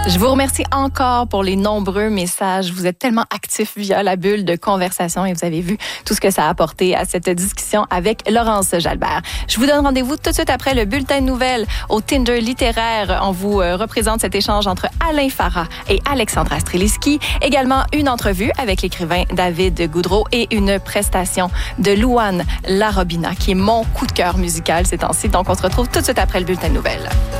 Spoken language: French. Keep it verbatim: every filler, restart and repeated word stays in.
Je vous remercie encore pour les nombreux messages. Vous êtes tellement actifs via la bulle de conversation et vous avez vu tout ce que ça a apporté à cette discussion avec Laurence Jalbert. Je vous donne rendez-vous tout de suite après le bulletin de nouvelles au Tinder littéraire. On vous représente cet échange entre Alain Farah et Alexandra Streliski. Également une entrevue avec l'écrivain David Goudreau et une prestation de Louane Larobina qui est mon coup de cœur musical ces temps-ci. Donc on se retrouve tout de suite après le bulletin de nouvelles.